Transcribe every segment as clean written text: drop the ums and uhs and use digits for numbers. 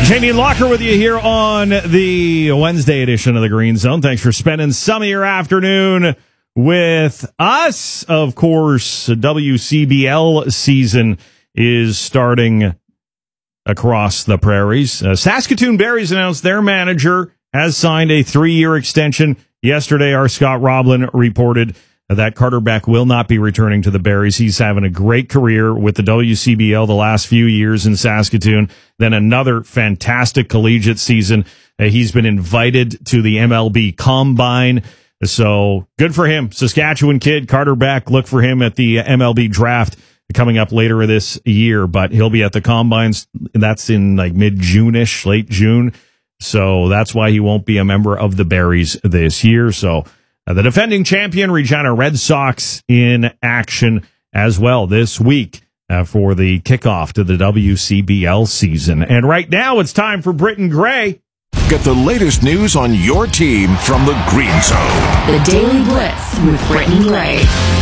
Jamie Locker with you here on the Wednesday edition of the Green Zone. Thanks for spending some of your afternoon with us. Of course, WCBL season is starting across the prairies. Saskatoon Berries announced their manager has signed a 3-year extension. Yesterday, our Scott Roblin reported that Carter Beck will not be returning to the Berries. He's having a great career with the WCBL the last few years in Saskatoon. Then another fantastic collegiate season. He's been invited to the MLB Combine. So good for him. Saskatchewan kid, Carter Beck. Look for him at the MLB draft coming up later this year. But he'll be at the Combines. That's in like mid-June-ish, late June. So that's why he won't be a member of the Berries this year. So the defending champion, Regina Red Sox, in action as well this week for the kickoff to the WCBL season. And right now, it's time for Britton Gray. Get the latest news on your team from the Green Zone. The Daily Blitz with Britton Gray.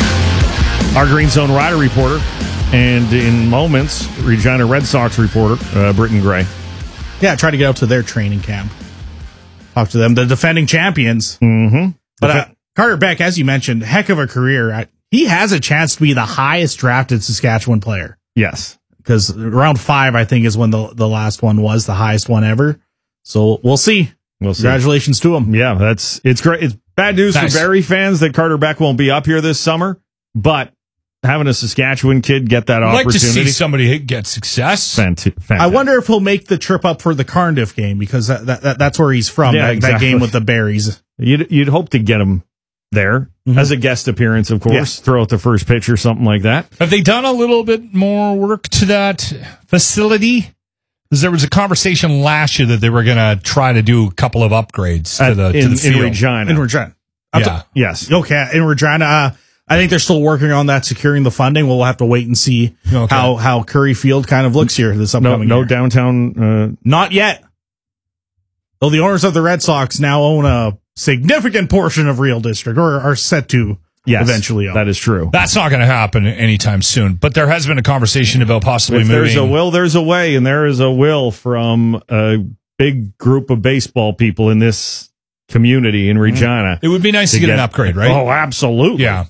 Our Green Zone Rider reporter, and in moments, Regina Red Sox reporter, Britton Gray. Yeah, try to get out to their training camp. Talk to them, the defending champions. Mm-hmm. But Carter Beck, as you mentioned, heck of a career. He has a chance to be the highest drafted Saskatchewan player. Yes. Because round 5, I think, is when the last one was the highest one ever. So we'll see. Congratulations to him. Yeah, it's great. It's bad news for Barrie fans that Carter Beck won't be up here this summer, but having a Saskatchewan kid get that opportunity. I'd like to see somebody get success. Fantastic. I wonder if he'll make the trip up for the Cardiff game, because that's where he's from, Yeah, that game with the Berries. You'd hope to get him there as a guest appearance, of course. Yeah. Throw out the first pitch or something like that. Have they done a little bit more work to that facility? Because there was a conversation last year that they were going to try to do a couple of upgrades to the field. In Regina. In Regina. Yes. Okay, in Regina. I think they're still working on that, securing the funding. We'll have to wait and see how Curry Field kind of looks here this upcoming year. No downtown. Not yet. Though the owners of the Red Sox now own a significant portion of Real District, or are set to eventually own. That is true. That's not going to happen anytime soon. But there has been a conversation about possibly moving. There's a will, there's a way, and there is a will from a big group of baseball people in this community in Regina. It would be nice to get an upgrade, right? Oh, absolutely. Yeah.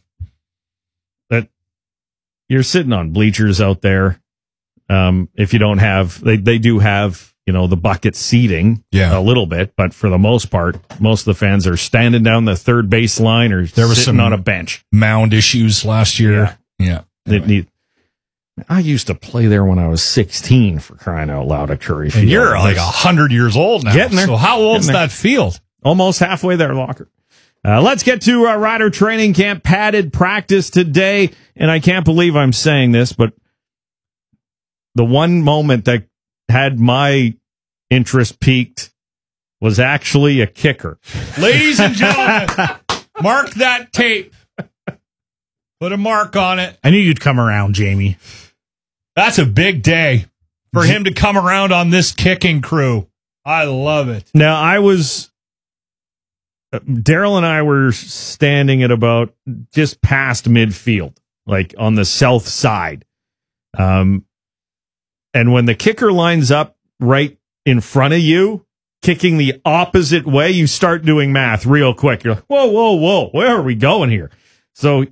That you're sitting on bleachers out there. If you don't have, they do have, the bucket seating a little bit, but for the most part, most of the fans are standing down the third base line or there was sitting some on a bench. Mound issues last year. Yeah. Anyway. I used to play there when I was 16, for crying out loud, at Curry Field. And you're like 100 years old now. Getting there. So how old's that field? Almost halfway there, Locker. Let's get to Rider training camp padded practice today. And I can't believe I'm saying this, but the one moment that had my interest peaked was actually a kicker. Ladies and gentlemen, mark that tape. Put a mark on it. I knew you'd come around, Jamie. That's a big day for him to come around on this kicking crew. I love it. Now, Daryl and I were standing at about just past midfield, like on the south side. And when the kicker lines up right in front of you, kicking the opposite way, you start doing math real quick. You're like, whoa, where are we going here? So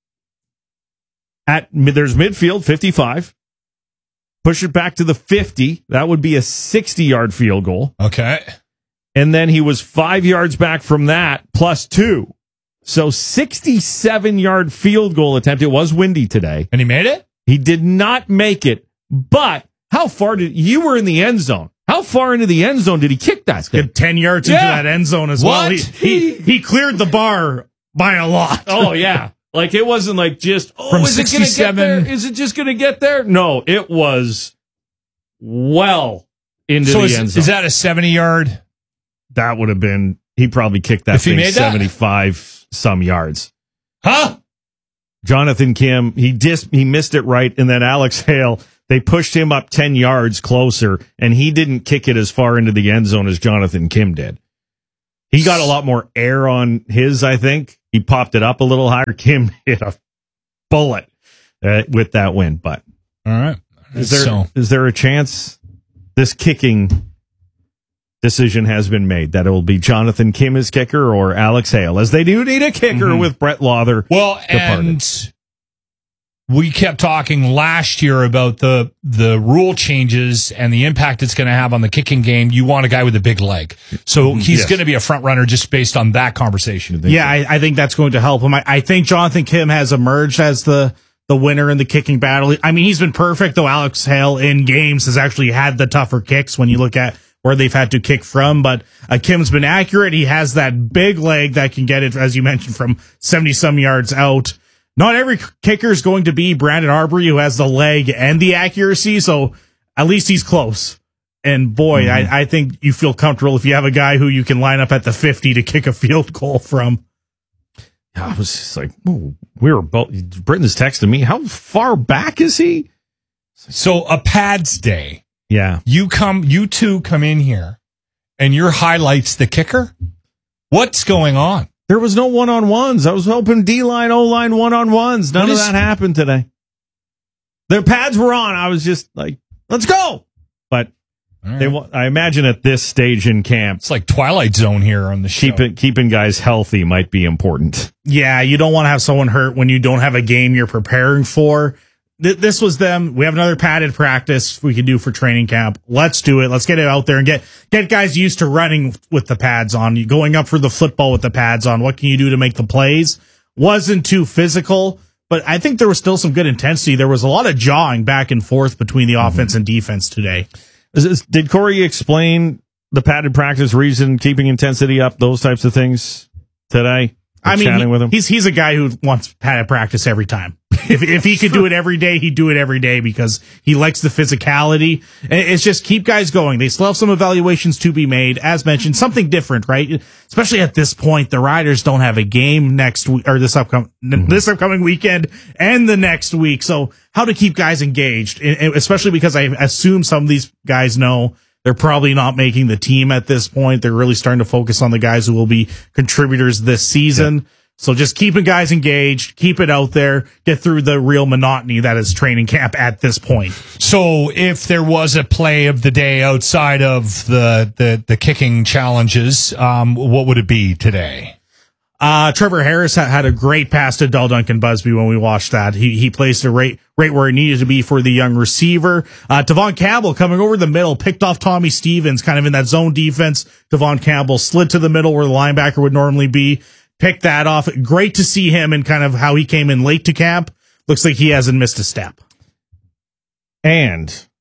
there's midfield, 55. Push it back to the 50. That would be a 60-yard field goal. Okay. And then he was 5 yards back from that, plus 2. So 67-yard field goal attempt. It was windy today. And he made it? He did not make it, but how far you were in the end zone? How far into the end zone did he kick that thing? 10 yards into that end zone as well. He cleared the bar by a lot. Oh, yeah. Like, it wasn't like just, from is 67. It there? Is it just going to get there? No, it was well into the end zone. Is that a 70-yard? That would have been, he probably kicked that thing 75 some yards. Huh? Jonathan Kim, he missed it right, and then Alex Hale, they pushed him up 10 yards closer, and he didn't kick it as far into the end zone as Jonathan Kim did. He got a lot more air on his, I think. He popped it up a little higher. Kim hit a bullet with that win. But all right, is there a chance this kicking decision has been made that it will be Jonathan Kim as kicker or Alex Hale, as they do need a kicker with Brett Lawther. Well, and we kept talking last year about the rule changes and the impact it's going to have on the kicking game. You want a guy with a big leg. So he's going to be a front runner just based on that conversation. Yeah, I think that's going to help him. I think Jonathan Kim has emerged as the winner in the kicking battle. I mean, he's been perfect, though Alex Hale in games has actually had the tougher kicks when you look at where they've had to kick from, but Kim's been accurate. He has that big leg that can get it, as you mentioned, from 70-some yards out. Not every kicker is going to be Brandon Arbery, who has the leg and the accuracy, so at least he's close. And boy, I think you feel comfortable if you have a guy who you can line up at the 50 to kick a field goal from. I was just like, we were both. Britton's texting me. How far back is he? So a pads day. Yeah. You two come in here and your highlights the kicker? What's going on? There was no one-on-ones. I was hoping D-line, O-line one-on-ones. None of that happened today. Their pads were on. I was just like, let's go. But I imagine at this stage in camp, it's like Twilight Zone here on the show. Keeping guys healthy might be important. Yeah, you don't want to have someone hurt when you don't have a game you're preparing for. This was them. We have another padded practice we can do for training camp. Let's do it. Let's get it out there and get guys used to running with the pads on. You going up for the football with the pads on. What can you do to make the plays? Wasn't too physical, but I think there was still some good intensity. There was a lot of jawing back and forth between the offense and defense today. Did Corey explain the padded practice reason, keeping intensity up, those types of things today? I mean, he's a guy who wants padded practice every time. If he could do it every day, he'd do it every day because he likes the physicality. It's just keep guys going. They still have some evaluations to be made. As mentioned, something different, right? Especially at this point, the Riders don't have a game next week or this upcoming weekend and the next week. So how to keep guys engaged, especially because I assume some of these guys know they're probably not making the team at this point. They're really starting to focus on the guys who will be contributors this season. Yeah. So just keeping guys engaged, keep it out there, get through the real monotony that is training camp at this point. So if there was a play of the day outside of the kicking challenges, what would it be today? Trevor Harris had a great pass to Del Duncan Busby when we watched that. He placed it right where it needed to be for the young receiver. Devon Campbell coming over the middle, picked off Tommy Stevens, kind of in that zone defense. Devon Campbell slid to the middle where the linebacker would normally be, picked that off. Great to see him and kind of how he came in late to camp. Looks like he hasn't missed a step. And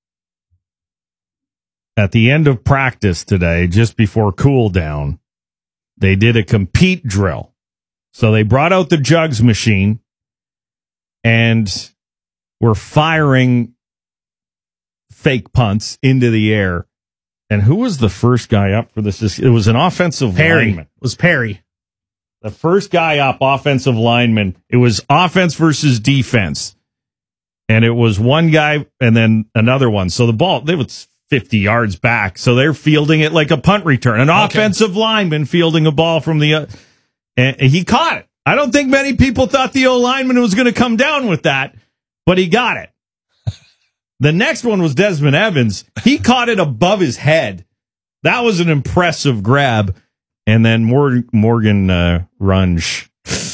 at the end of practice today, just before cool down, they did a compete drill. So they brought out the jugs machine and were firing fake punts into the air. And who was the first guy up for this? It was an offensive lineman. It was Perry. The first guy up, offensive lineman. It was offense versus defense. And it was one guy and then another one. So the ball, they was 50 yards back. So they're fielding it like a punt return. An offensive lineman fielding a ball from the... and he caught it. I don't think many people thought the O-lineman was going to come down with that, but he got it. The next one was Desmond Evans. He caught it above his head. That was an impressive grab. And then Morgan Runge.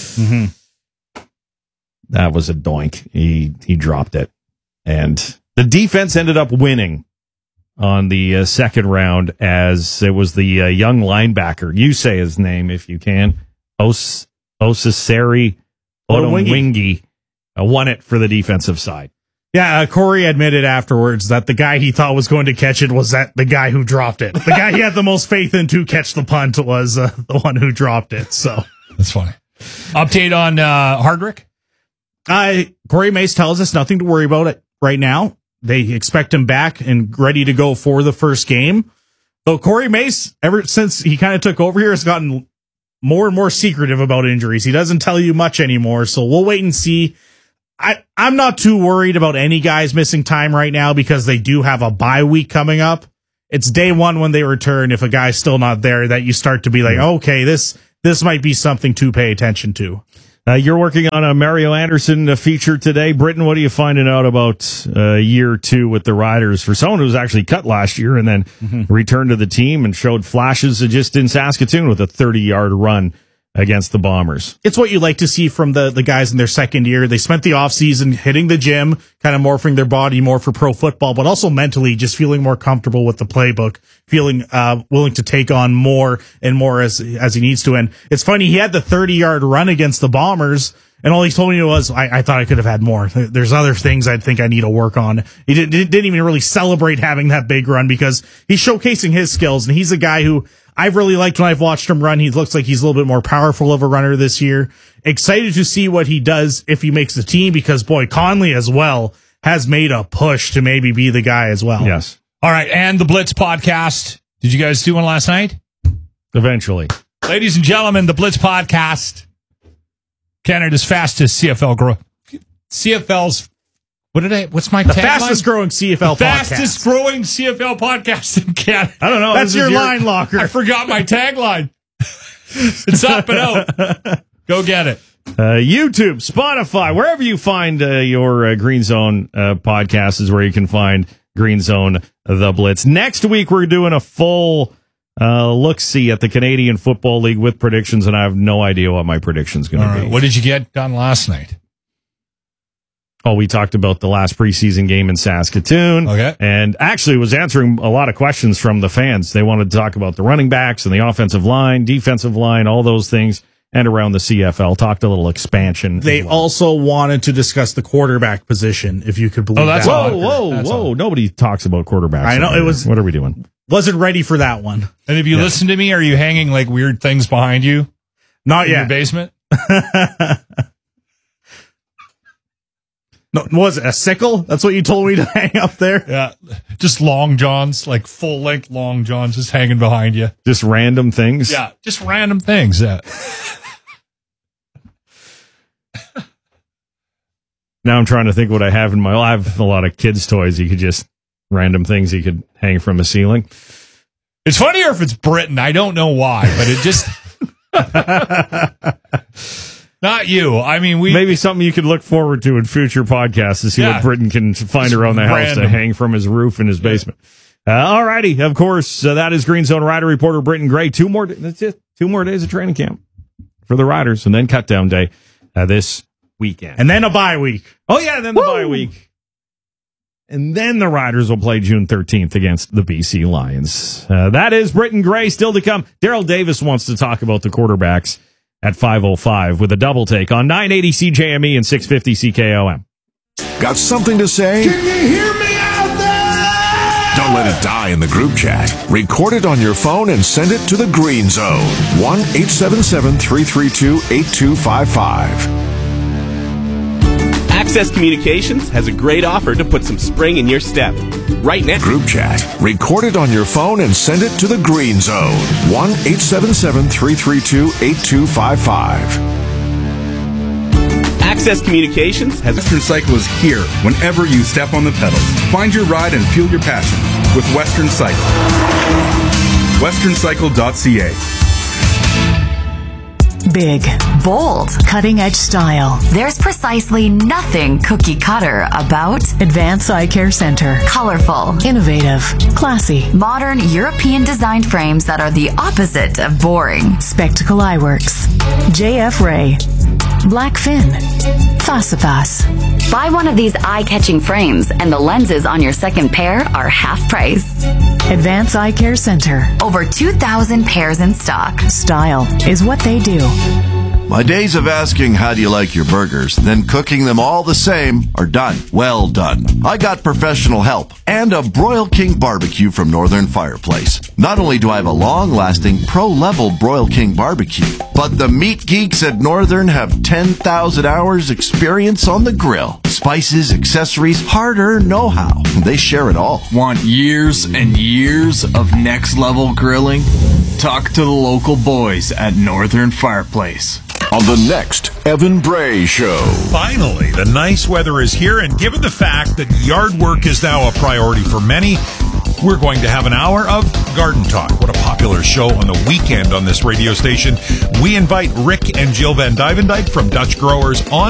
That was a doink. He dropped it. And the defense ended up winning on the second round, as it was the young linebacker. You say his name if you can. Osiseri Odowingi won it for the defensive side. Yeah, Corey admitted afterwards that the guy he thought was going to catch it was the guy who dropped it. The guy he had the most faith in to catch the punt was the one who dropped it. So that's funny. Update on Hardrick? Corey Mace tells us nothing to worry about it right now. They expect him back and ready to go for the first game. Though Corey Mace, ever since he kind of took over here, has gotten more and more secretive about injuries. He doesn't tell you much anymore, so we'll wait and see. I'm not too worried about any guys missing time right now because they do have a bye week coming up. It's day one when they return. If a guy's still not there, that you start to be like, okay, this might be something to pay attention to. You're working on a Mario Anderson feature today. Britton, what are you finding out about year 2 with the Riders for someone who was actually cut last year and then returned to the team and showed flashes just in Saskatoon with a 30-yard run against the Bombers? It's what you like to see from the guys in their second year. They spent the offseason hitting the gym, kind of morphing their body more for pro football, but also mentally just feeling more comfortable with the playbook, feeling willing to take on more and more as he needs to. And it's funny, he had the 30-yard run against the Bombers, and all he told me was, I thought I could have had more. There's other things I think I need to work on. He didn't even really celebrate having that big run because he's showcasing his skills, and he's a guy who I've really liked when I've watched him run. He looks like he's a little bit more powerful of a runner this year. Excited to see what he does if he makes the team because, boy, Conley as well has made a push to maybe be the guy as well. Yes. All right, and the Blitz podcast. Did you guys do one last night? Eventually. Ladies and gentlemen, the Blitz podcast. Canada's fastest CFL CFL's what's my tagline? Fastest growing CFL podcast. Fastest growing CFL podcast in Canada. I don't know. That's your line locker. I forgot my tagline. It's up and out. Go get it. YouTube, Spotify, wherever you find your Green Zone podcast is where you can find Green Zone The Blitz. Next week, we're doing a full look-see at the Canadian Football League with predictions, and I have no idea what my prediction's going to be. What did you get done last night? Oh, we talked about the last preseason game in Saskatoon. Okay. And actually was answering a lot of questions from the fans. They wanted to talk about the running backs and the offensive line, defensive line, all those things, and around the CFL. Talked a little expansion. They also wanted to discuss the quarterback position, if you could believe that's that. all. Whoa. Nobody talks about quarterbacks. I know, it was- What are we doing? Wasn't ready for that one. And if you listen to me, are you hanging like weird things behind you Not in your yet. basement? No, was it a sickle? That's what you told me to hang up there? Yeah. Just long johns, like full length long johns just hanging behind you. Just random things? Yeah. Just random things. Yeah. Now I'm trying to think what I have in I have a lot of kids' toys. You could just random things you could hang from a ceiling. It's funnier if it's Britain. I don't know why, but it just not you. I mean, maybe something you could look forward to in future podcasts to see what Britain can find around the house to hang from his roof in his basement. All righty, of course, that is Green Zone Rider reporter Britton Gray. That's it. 2 more days of training camp for the Riders, and then cut down day this weekend, and then a bye week. Oh yeah, then the bye week. And then the Riders will play June 13th against the BC Lions. That is Britton Gray. Still to come, Daryl Davis wants to talk about the quarterbacks at 5:05 with a double take on 980 CJME and 650 CKOM. Got something to say? Can you hear me out there? Don't let it die in the group chat. Record it on your phone and send it to the Green Zone. 1-877-332-8255. Access Communications has a great offer to put some spring in your step. Right now. Group chat. Record it on your phone and send it to the Green Zone. 1-877-332-8255. Access Communications has Western Cycle is here whenever you step on the pedals. Find your ride and fuel your passion with Western Cycle. WesternCycle.ca. Big, bold, cutting-edge style. There's precisely nothing cookie cutter about Advanced Eye Care Center. Colorful, innovative, classy, modern European-designed frames that are the opposite of boring. Spectacle Eyeworks, JF Ray, Blackfin, Fasifas. Buy one of these eye-catching frames and the lenses on your second pair are half price. Advanced Eye Care Center. Over 2,000 pairs in stock. Style is what they do. My days of asking how do you like your burgers, then cooking them all the same are done. Well done. I got professional help and a Broil King barbecue from Northern Fireplace. Not only do I have a long-lasting pro-level Broil King barbecue, but the meat geeks at Northern have 10,000 hours experience on the grill. Spices, accessories, hard-earned know-how. They share it all. Want years and years of next-level grilling? Talk to the local boys at Northern Fireplace. On the next Evan Bray Show. Finally, the nice weather is here, and given the fact that yard work is now a priority for many, we're going to have an hour of Garden Talk. What a popular show on the weekend on this radio station. We invite Rick and Jill Van Duyvendijk from Dutch Growers on